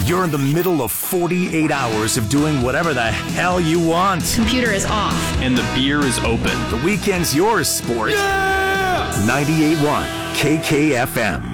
You're in the middle of 48 hours of doing whatever the hell you want. Computer is off. And the beer is open. The weekend's yours, sport. Yeah! 98.1 KKFM.